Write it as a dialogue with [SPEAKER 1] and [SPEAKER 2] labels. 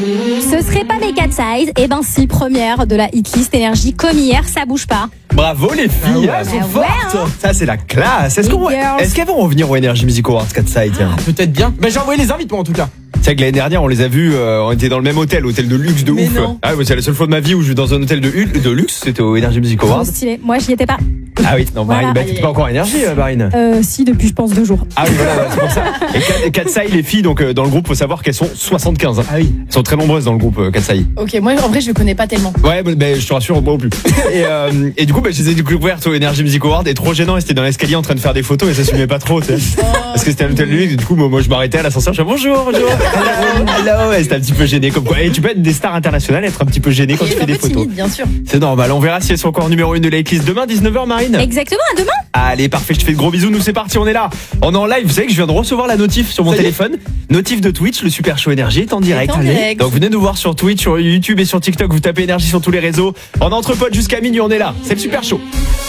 [SPEAKER 1] Ce serait pas mes 4 size. Eh ben si, première de la hitlist énergie comme hier, ça bouge pas.
[SPEAKER 2] Bravo les filles, elles sont fortes. Ça c'est la classe. Est-ce qu'elles vont revenir au Energy Music Awards 4 Side?
[SPEAKER 3] Peut-être bien. J'ai envoyé les invites moi en tout cas.
[SPEAKER 2] C'est que l'année dernière on les a vus, on était dans le même hôtel de luxe de
[SPEAKER 3] Mais
[SPEAKER 2] ouf.
[SPEAKER 3] non.
[SPEAKER 2] Ah ouais, c'est la seule fois de ma vie où je vais dans un hôtel de luxe, c'était au Energy Music Awards.
[SPEAKER 1] Trop stylé. Moi, j'y étais pas.
[SPEAKER 2] Ah oui, non, Marine,
[SPEAKER 1] Voilà.
[SPEAKER 2] t'étais pas encore Énergie, Marine.
[SPEAKER 1] Si, depuis je pense 2 jours.
[SPEAKER 2] Ah oui, voilà, c'est pour ça. Et Katsai, les filles, donc dans le groupe, faut savoir qu'elles sont 75. Hein.
[SPEAKER 3] Ah oui.
[SPEAKER 2] Elles sont très nombreuses dans le groupe Katsai.
[SPEAKER 4] Ok, moi en vrai je le connais pas tellement.
[SPEAKER 2] Ouais, mais je te rassure, moi non plus. Et du coup, je les ai découvertes au Energy Music Award et trop gênant, elles étaient dans l'escalier en train de faire des photos et ça s'assumait pas trop, tu sais. Parce que c'était à l'hôtel de luxe, et du coup, moi je m'arrêtais à l'ascenseur, je disais bonjour. Hello, et c'était un petit peu gêné comme quoi. Et tu peux être des stars internationales, être un petit peu gêné quand tu fais des photos.
[SPEAKER 4] Timide, bien sûr.
[SPEAKER 2] C'est normal, on verra si elles sont encore numéro 1 de la hitlist demain, 19h, Marine.
[SPEAKER 1] Exactement, à demain.
[SPEAKER 2] Allez, parfait, je te fais de gros bisous, nous c'est parti, on est là. On est en live, vous savez que je viens de recevoir la notif sur mon téléphone. Notif de Twitch, le Super Show Énergie est en direct. Donc vous venez nous voir sur Twitch, sur YouTube et sur TikTok, vous tapez Énergie sur tous les réseaux. On est entre potes jusqu'à minuit, on est là, c'est le Super Show.